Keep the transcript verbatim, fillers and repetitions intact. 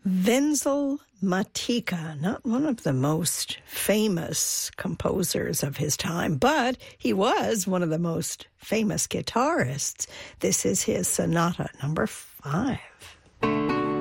Wenzel Matika, not one of the most famous composers of his time, but he was one of the most famous guitarists. This is his Sonata number five.